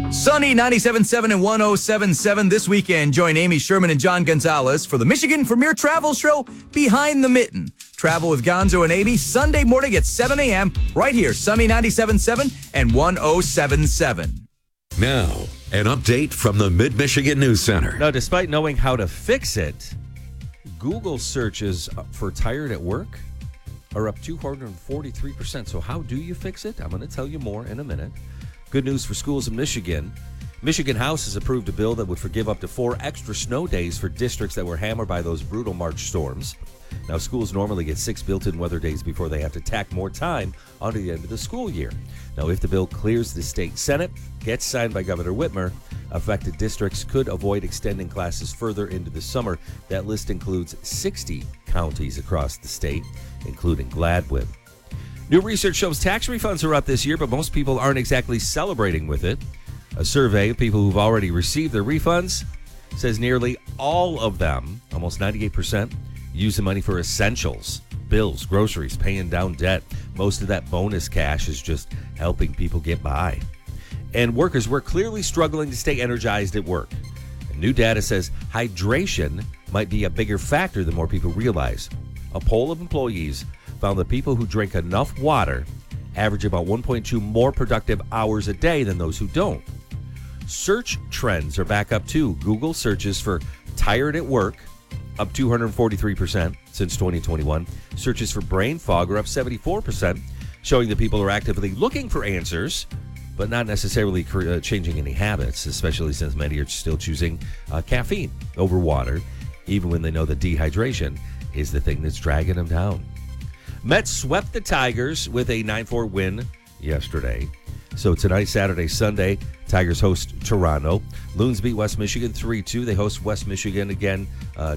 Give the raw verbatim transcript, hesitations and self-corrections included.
Sunny ninety-seven point seven and one oh seven point seven this weekend. Join Amy Sherman and John Gonzalez for the Michigan Premier Travel Show Behind the Mitten. Travel with Gonzo and Amy Sunday morning at seven a.m. right here, Sunny ninety-seven point seven and one oh seven point seven. Now, an update from the Mid-Michigan News Center. Now, despite knowing how to fix it, Google searches for tired at work are up two hundred forty-three percent. So how do you fix it? I'm going to tell you more in a minute. Good news for schools in Michigan. Michigan House has approved a bill that would forgive up to four extra snow days for districts that were hammered by those brutal March storms. Now, schools normally get six built-in weather days before they have to tack more time onto the end of the school year. Now, if the bill clears the state Senate, gets signed by Governor Whitmer, affected districts could avoid extending classes further into the summer. That list includes sixty counties across the state, including Gladwin. New research shows tax refunds are up this year, but most people aren't exactly celebrating with it. A survey of people who've already received their refunds says nearly all of them, almost ninety-eight percent, use the money for essentials, bills, groceries, paying down debt. Most of that bonus cash is just helping people get by. And workers were clearly struggling to stay energized at work. New data says hydration might be a bigger factor than more people realize. A poll of employees found that people who drink enough water average about one point two more productive hours a day than those who don't. Search trends are back up too. Google searches for tired at work up two hundred forty-three percent since twenty twenty-one. Searches for brain fog are up seventy-four percent, showing that people are actively looking for answers, but not necessarily uh, changing any habits, especially since many are still choosing uh, caffeine over water, even when they know that dehydration is the thing that's dragging them down. Mets swept the Tigers with a nine four win yesterday. So tonight, Saturday, Sunday, Tigers host Toronto. Loons beat West Michigan three two. They host West Michigan again uh,